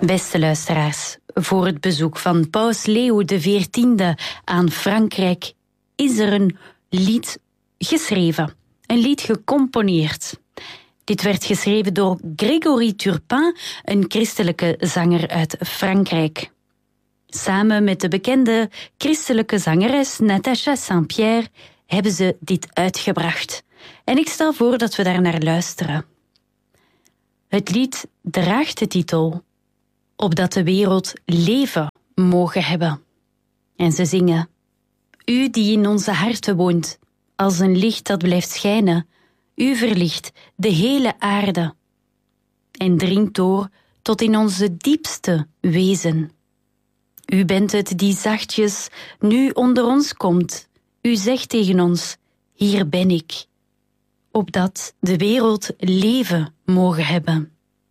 Beste luisteraars, voor het bezoek van Paus Leo XIV aan Frankrijk is er een lied geschreven, een lied gecomponeerd. Dit werd geschreven door Grégory Turpin, een christelijke zanger uit Frankrijk. Samen met de bekende christelijke zangeres Natacha Saint-Pierre hebben ze dit uitgebracht. En ik stel voor dat we daar naar luisteren. Het lied draagt de titel Opdat de wereld leven mogen hebben. En ze zingen: U die in onze harten woont, als een licht dat blijft schijnen, u verlicht de hele aarde en dringt door tot in onze diepste wezen. U bent het die zachtjes nu onder ons komt. U zegt tegen ons: hier ben ik, opdat de wereld leven mogen hebben.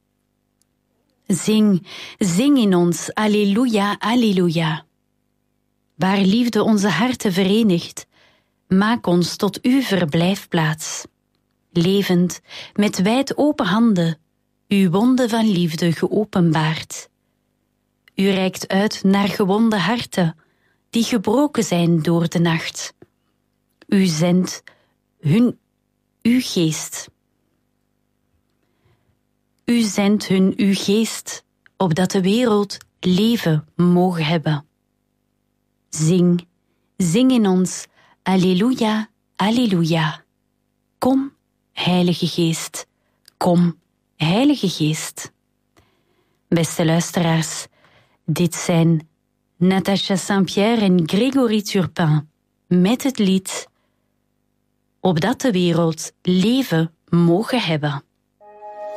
Zing, zing in ons, alleluia, alleluia. Waar liefde onze harten verenigt, maak ons tot uw verblijfplaats. Levend, met wijd open handen, uw wonden van liefde geopenbaard. U reikt uit naar gewonde harten, die gebroken zijn door de nacht. U zendt hun uw geest. U zendt hun uw geest, opdat de wereld leven mogen hebben. Zing, zing in ons, alleluia, alleluia. Kom, Heilige Geest, kom, Heilige Geest. Beste luisteraars, dit zijn Natacha Saint-Pierre en Grégory Turpin met het lied Opdat de wereld leven mogen hebben.